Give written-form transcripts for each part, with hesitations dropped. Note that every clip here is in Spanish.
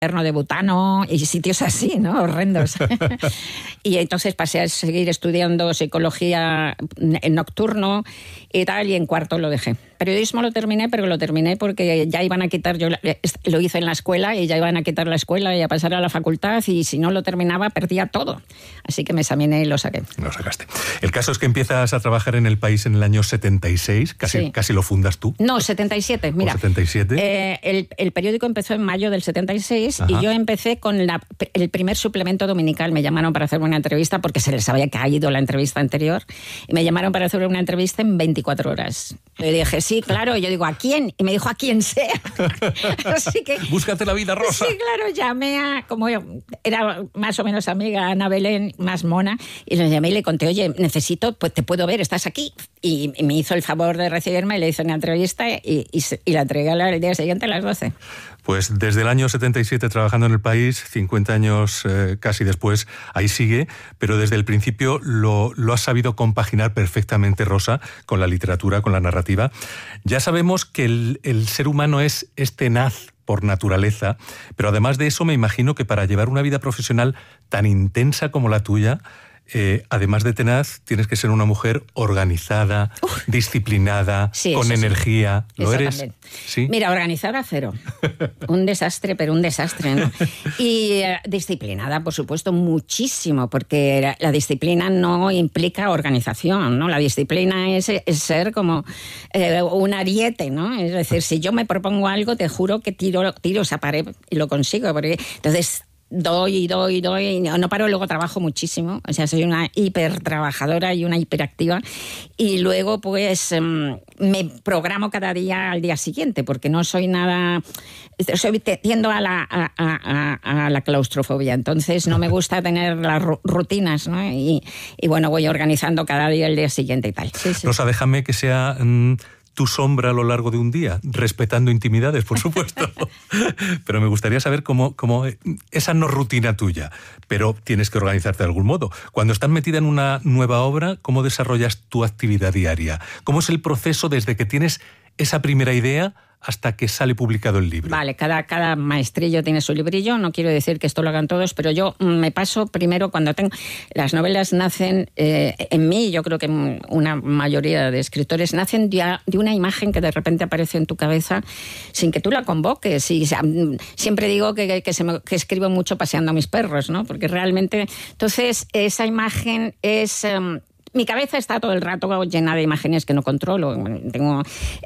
de butano y sitios así, ¿no? Horrendos. Y entonces pasé a seguir estudiando psicología en nocturno y tal, y en cuarto lo dejé. Periodismo lo terminé, pero lo terminé porque ya iban a quitar, yo lo hice en la escuela y ya iban a quitar la escuela y a pasar a la facultad, y si no lo terminaba perdía todo. Así que me examiné y lo saqué. Lo sacaste. El caso es que empiezas a trabajar en El País en el año 76, casi lo fundas tú. No, 77, mira. ¿O 77? El periódico empezó en mayo del 76. Ajá. Y yo empecé con el primer suplemento dominical. Me llamaron para hacer una entrevista porque se les había caído la entrevista anterior, y me llamaron para hacer una entrevista en 24 horas. Le dije, sí, claro. Y yo digo, ¿a quién? Y me dijo, a quien sea. Así que... Búscate la vida, Rosa. Sí, claro, llamé a... Como era más o menos amiga, Ana Belén, más mona, y le llamé y le conté, oye, necesito, pues te puedo ver, estás aquí. Y me hizo el favor de recibirme, le hice una entrevista y la entregué al día siguiente a las 12. Pues desde el año 77 trabajando en El País, 50 años casi después, ahí sigue, pero desde el principio lo has sabido compaginar perfectamente, Rosa, con la literatura, con la narrativa. Ya sabemos que el ser humano es tenaz por naturaleza, pero además de eso me imagino que para llevar una vida profesional tan intensa como la tuya, además de tenaz, tienes que ser una mujer organizada, disciplinada, sí, con energía. Sí. ¿Lo eres? ¿Sí? Mira, organizada cero. Un desastre, pero un desastre, ¿no? Y disciplinada, por supuesto, muchísimo, porque la disciplina no implica organización, ¿no? La disciplina es ser como un ariete, ¿no? Es decir, si yo me propongo algo, te juro que tiro esa pared y lo consigo. Porque entonces... doy, no paro, luego trabajo muchísimo, o sea, soy una hipertrabajadora y una hiperactiva, y luego pues me programo cada día al día siguiente, porque no soy nada, tiendo a la claustrofobia, entonces no me gusta tener las rutinas, ¿no? Y bueno, voy organizando cada día el día siguiente y tal. Sí. Rosa, déjame que sea... tu sombra a lo largo de un día, respetando intimidades, por supuesto. Pero me gustaría saber cómo esa no rutina tuya, pero tienes que organizarte de algún modo. Cuando estás metida en una nueva obra, ¿cómo desarrollas tu actividad diaria? ¿Cómo es el proceso desde que tienes esa primera idea hasta que sale publicado el libro? Vale, cada maestrillo tiene su librillo, no quiero decir que esto lo hagan todos, pero yo me paso primero cuando tengo... Las novelas nacen en mí, yo creo que una mayoría de escritores nacen de una imagen que de repente aparece en tu cabeza sin que tú la convoques. Y siempre digo que escribo mucho paseando a mis perros, ¿no? Porque realmente... Entonces, esa imagen es... mi cabeza está todo el rato llena de imágenes que no controlo. Tengo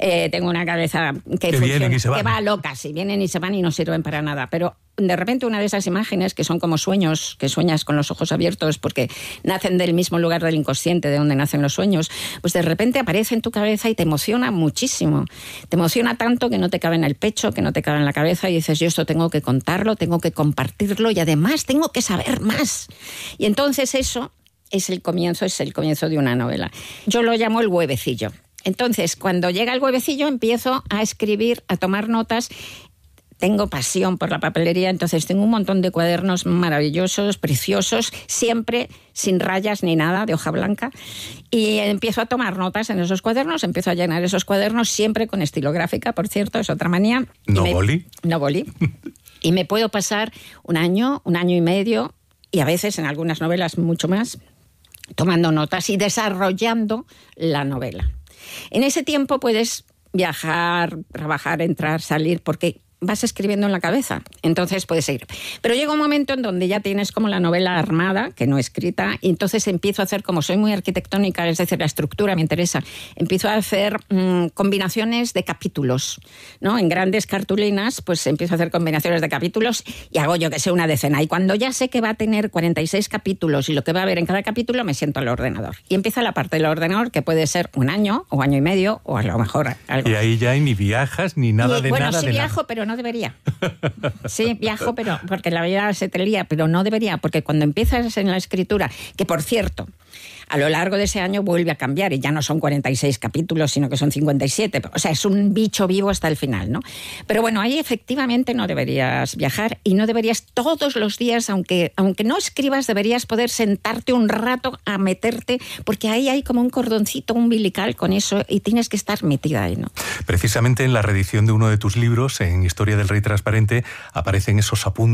una cabeza que va loca, sí, vienen y se van y no sirven para nada. Pero de repente una de esas imágenes, que son como sueños, que sueñas con los ojos abiertos porque nacen del mismo lugar del inconsciente de donde nacen los sueños, pues de repente aparece en tu cabeza y te emociona muchísimo. Te emociona tanto que no te cabe en el pecho, que no te cabe en la cabeza, y dices, yo esto tengo que contarlo, tengo que compartirlo y además tengo que saber más. Y entonces eso... es el comienzo de una novela. Yo lo llamo el huevecillo. Entonces, cuando llega el huevecillo, empiezo a escribir, a tomar notas. Tengo pasión por la papelería, entonces tengo un montón de cuadernos maravillosos, preciosos, siempre sin rayas ni nada, de hoja blanca. Y empiezo a tomar notas en esos cuadernos, empiezo a llenar esos cuadernos, siempre con estilográfica, por cierto, es otra manía. ¿Boli? No boli. Y me puedo pasar un año y medio, y a veces en algunas novelas mucho más, tomando notas y desarrollando la novela. En ese tiempo puedes viajar, trabajar, entrar, salir, porque vas escribiendo en la cabeza, entonces puedes seguir. Pero llega un momento en donde ya tienes como la novela armada, que no escrita, y entonces empiezo a hacer, como soy muy arquitectónica, es decir, la estructura me interesa, empiezo a hacer combinaciones de capítulos, ¿no? En grandes cartulinas, pues empiezo a hacer combinaciones de capítulos y hago, yo que sé, una decena. Y cuando ya sé que va a tener 46 capítulos y lo que va a haber en cada capítulo, me siento al ordenador. Y empieza la parte del ordenador, que puede ser un año o año y medio, o a lo mejor algo. Y ahí ya ni viajas, ni nada de nada. Bueno, sí viajo, pero no debería. Sí, viajo, pero porque la vida se te lía, pero no debería, porque cuando empiezas en la escritura, que por cierto, A lo largo de ese año vuelve a cambiar y ya no son 46 capítulos, sino que son 57. O sea, es un bicho vivo hasta el final, ¿no? Pero bueno, ahí efectivamente no deberías viajar y no deberías todos los días, aunque no escribas, deberías poder sentarte un rato a meterte, porque ahí hay como un cordoncito umbilical con eso y tienes que estar metida ahí, ¿no? Precisamente en la reedición de uno de tus libros, en Historia del Rey Transparente, aparecen esos apuntes